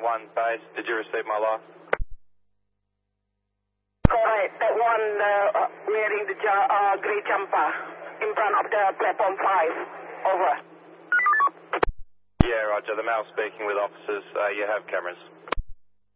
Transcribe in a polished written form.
1 base. Did you receive my last? Correct. That one wearing the grey jumper in front of the platform 5. Over. Yeah, roger. The male speaking with officers. You have cameras.